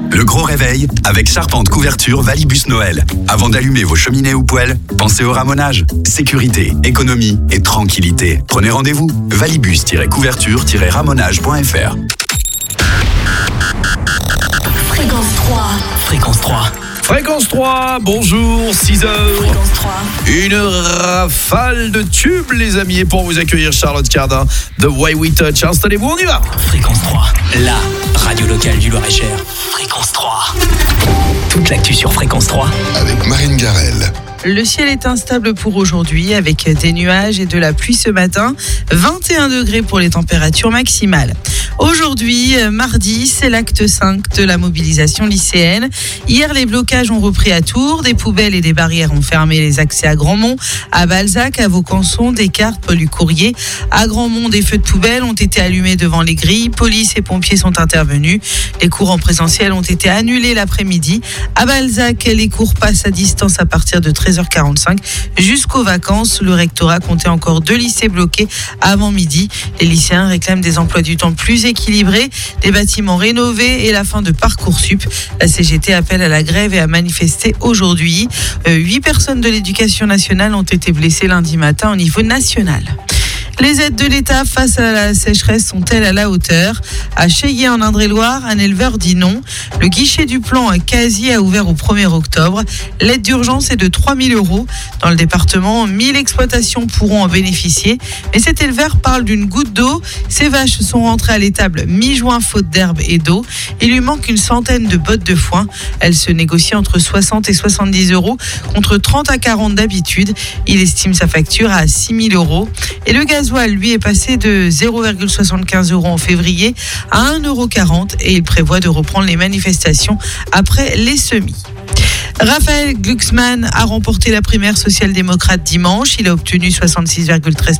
Le gros réveil avec charpente couverture Valibus Noël. Avant d'allumer vos cheminées ou poêles, pensez au ramonage. Sécurité, économie et tranquillité. Prenez rendez-vous. Valibus-couverture-ramonage.fr. Fréquence 3. Fréquence 3. Fréquence 3, bonjour, 6h. Fréquence 3. Une rafale de tubes, les amis. Et pour vous accueillir, Charlotte Cardin, The Way We Touch. Installez-vous, on y va. Fréquence 3, la radio locale du Loir-et-Cher. Fréquence 3. Toute l'actu sur Fréquence 3. Avec Marine Garel. Le ciel est instable pour aujourd'hui avec des nuages et de la pluie ce matin. 21 degrés pour les températures maximales. Aujourd'hui, mardi, c'est l'acte 5 de la mobilisation lycéenne. Hier, les blocages ont repris à Tours. Des poubelles et des barrières ont fermé les accès à Grandmont, à Balzac, à Vaucanson, Descartes, Paul-Courrier. À Grandmont, des feux de poubelle ont été allumés devant les grilles. Police et pompiers sont intervenus. Les cours en présentiel ont été annulés l'après-midi. À Balzac, les cours passent à distance à partir de 13h45 jusqu'aux vacances. Le rectorat comptait encore 2 lycées bloqués avant midi. Les lycéens réclament des emplois du temps plus équilibrés, des bâtiments rénovés et la fin de Parcoursup. La CGT appelle à la grève et à manifester aujourd'hui. 8 personnes de l'éducation nationale ont été blessées lundi matin au niveau national. Les aides de l'État face à la sécheresse sont-elles à la hauteur ? À Cheillet en Indre-et-Loire, un éleveur dit non. Le guichet du plan quasi a ouvert au 1er octobre. L'aide d'urgence est de 3 000 €. Dans le département, 1000 exploitations pourront en bénéficier. Mais cet éleveur parle d'une goutte d'eau. Ses vaches sont rentrées à l'étable mi-juin faute d'herbe et d'eau. Il lui manque une centaine de bottes de foin. Elles se négocient entre 60 et 70 € contre 30 à 40 d'habitude. Il estime sa facture à 6 000 €. Et le gasoil, lui, est passé de 0,75 € en février à 1,40 € et il prévoit de reprendre les manifestations après les semis. Raphaël Glucksmann a remporté la primaire social-démocrate dimanche. Il a obtenu 66,13%